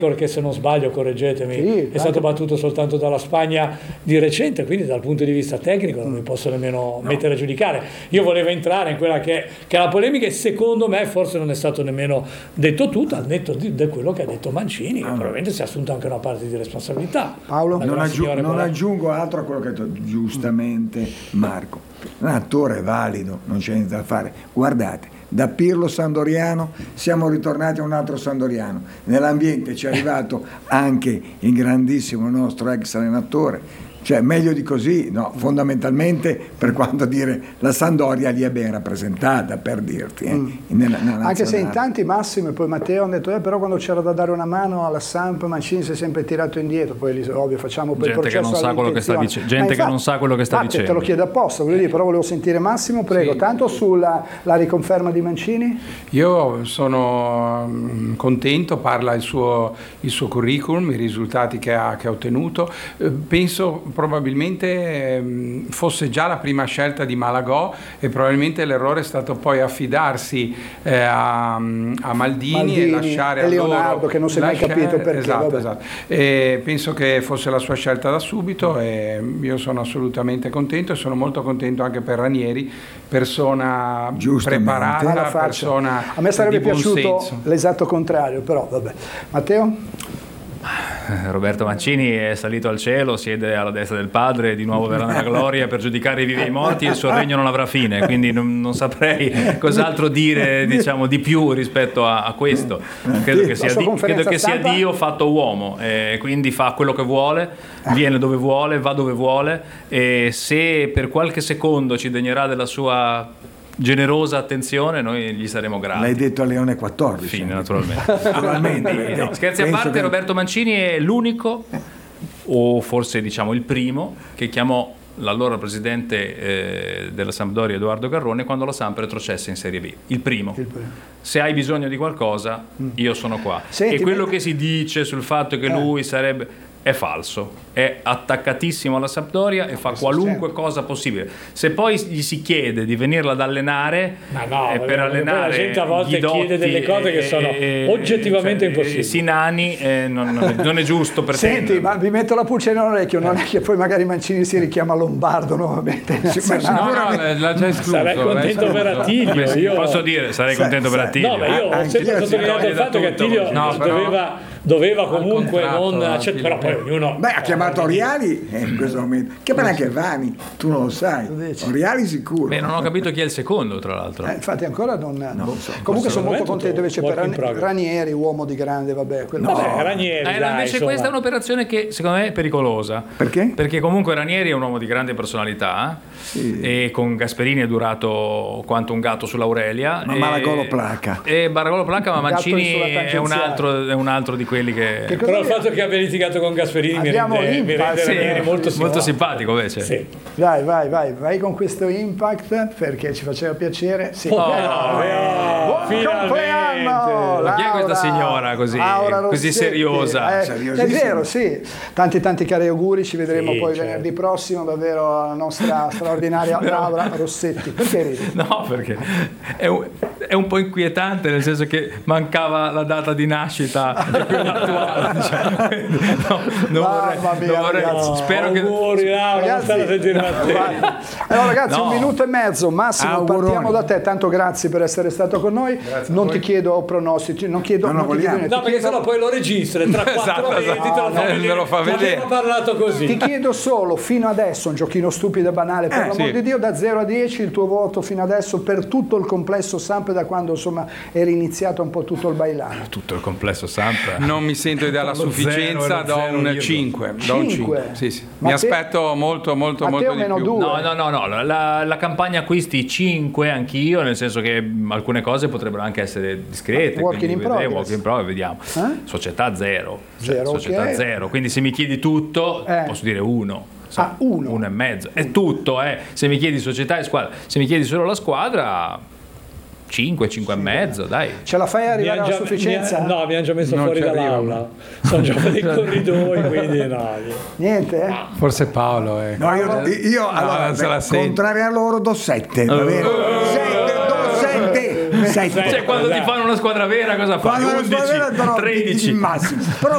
che se non sbaglio, correggetemi, Sì, è stato battuto soltanto dalla Spagna di recente, quindi dal punto di vista tecnico non mi posso nemmeno mettere a giudicare. Io volevo entrare in quella che è la polemica e secondo me forse non è stato nemmeno detto tutto, al netto di quello che ha detto Mancini, che probabilmente si è assunto anche una parte di responsabilità. Paolo? Non aggiungo altro a quello che ha detto giustamente Marco. Un attore è valido, non c'è niente da fare. Guardate, da Pirlo Sandoriano siamo ritornati a un altro Sandoriano. Nell'ambiente ci è arrivato anche il grandissimo nostro ex allenatore. Cioè, meglio di così, no, fondamentalmente, per quanto dire, la Sampdoria lì è ben rappresentata, per dirti. Anche se in tanti, Massimo e poi Matteo, hanno detto però quando c'era da dare una mano alla Samp, Mancini si è sempre tirato indietro, poi lì, ovvio, facciamo per il processo che non sa quello che sta dicendo. Che non sa quello che sta dicendo. Te lo chiedo apposta, voglio dire, però volevo sentire Massimo, prego. Sì. Tanto sulla riconferma di Mancini? Io sono contento, parla il suo curriculum, i risultati che ha ottenuto. Penso probabilmente fosse già la prima scelta di Malagò e probabilmente l'errore è stato poi affidarsi a Maldini e lasciare e Leonardo, che non si è mai capito perché. Esatto. E penso che fosse la sua scelta da subito e io sono assolutamente contento e sono molto contento anche per Ranieri, persona preparata, persona a me sarebbe di buon piaciuto senso. L'esatto contrario, però vabbè. Matteo? Roberto Mancini è salito al cielo, siede alla destra del padre, di nuovo verrà nella gloria per giudicare i vivi e i morti, il suo regno non avrà fine, quindi non saprei cos'altro dire, diciamo, di più rispetto a questo. Credo che sia Dio fatto uomo, quindi fa quello che vuole, viene dove vuole, va dove vuole, e se per qualche secondo ci degnerà della sua generosa attenzione, noi gli saremo grati. L'hai detto a Leone 14. Fine, naturalmente. No, scherzi a parte, Roberto Mancini è l'unico, o forse diciamo il primo, che chiamò l'allora presidente della Sampdoria Edoardo Garrone quando la Samp retrocesse in Serie B. Il primo. Se hai bisogno di qualcosa, io sono qua. Senti, e quello che si dice sul fatto che lui sarebbe... è falso, è attaccatissimo alla Sampdoria e fa qualunque cosa possibile. Se poi gli si chiede di venirla ad allenare, per allenare la gente a volte chiede delle cose che sono oggettivamente impossibili. Sinani non è giusto per Senti, ma vi metto la pulce nell'orecchio, non è che poi magari Mancini si richiama Lombardo nuovamente. L'ha già escluso. Sarei contento per Attilio. Io posso dire, sarei contento per Attilio. No, ma io ho sempre sottolineato il fatto che Attilio doveva comunque non accettare, però poi ognuno. Beh, ha chiamato Oriali in questo momento. Chiama anche Vani, tu non lo sai. Oriali sicuro. Beh, non ho capito chi è il secondo, tra l'altro. Infatti ancora non so. Comunque sono molto contento invece per Ranieri, uomo di grande, Ranieri. Invece questa è un'operazione che secondo me è pericolosa. Perché? Perché comunque Ranieri è un uomo di grande personalità, e con Gasperini è durato quanto un gatto sull'Aurelia. Ma Malagolo placa. Baragolo placa, ma Mancini è un altro di quelli che però il fatto che abbia litigato con Gasperini mi rende Ranieri molto simpatico invece. Sì. Vai con questo impact perché ci faceva piacere. Sì. Buon compleanno! Ma chi è questa signora così seriosa? È vero, sì. Tanti cari auguri, ci vedremo poi venerdì prossimo, davvero alla nostra straordinaria Laura Rossetti. Perché ridi? No, perché è un po' inquietante, nel senso che mancava la data di nascita e quella attuale. Spero che allora ragazzi, 1 minuto e mezzo Massimo, partiamo da te, tanto grazie per essere stato con noi. Non ti chiedo pronostici, non chiedo niente. No, perché sennò poi lo registri tra 4 mesi te lo fa vedere. Abbiamo parlato così. Ti chiedo solo, fino adesso, un giochino stupido e banale, per l'amor di Dio, da 0 a 10 il tuo voto fino adesso per tutto il complesso Samp, da quando insomma era iniziato un po' tutto il bailano. Tutto il complesso Samp. Non mi sento di dare la sufficienza, do un 5. Sì. Mi aspetto molto di più. No, la campagna acquisti 5 anch'io, nel senso che alcune cose potrebbero anche essere discrete, walking in progress, vediamo. Società 0, società 0, quindi se mi chiedi tutto posso dire 1. 1,5 è tutto, se mi chiedi società e squadra, se mi chiedi solo la squadra 5 e mezzo, dai. Ce la fai arrivare alla sufficienza? No, mi hanno già messo fuori dall'aula. Sono già dei corridoi, quindi no. Niente? Forse Paolo. No, io contrario a loro do 7, va bene? 7. Cioè, quando ti fanno una squadra vera cosa fai? 11, 13. Il massimo. Però